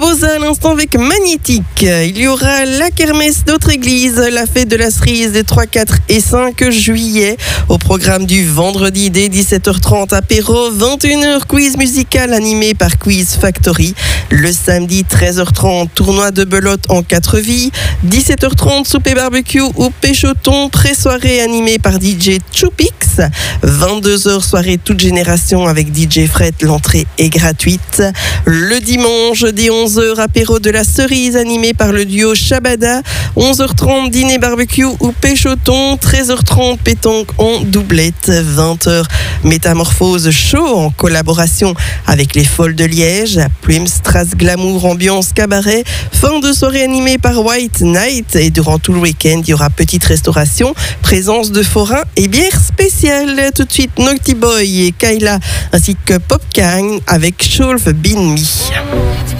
Barbosa à l'instant avec Magnétique. Il y aura la kermesse d'autres églises, la fête de la cerise des 3, 4 et 5 juillet. Au programme du vendredi dès 17h30 apéro, 21h quiz musical animé par Quiz Factory. Le samedi 13h30 tournoi de belote en 4 vies. 17h30 souper barbecue ou péchoton, pré-soirée animée par DJ Choupix. 22h soirée toute génération avec DJ Fred, l'entrée est gratuite. Le dimanche dès 11h apéro de la cerise animé par le duo Shabada. 11h30 dîner barbecue ou péchoton. 13h30 pétanque en doublette. 20h métamorphose show en collaboration avec les Folles de Liège. Plume Strass Glamour ambiance cabaret. Fin de soirée animée par White Night et durant tout le week-end il y aura petite restauration, présence de forains et bière spéciale. Tout de suite Naughty Boy et Kayla ainsi que Popcan avec Shoulf Bin Me.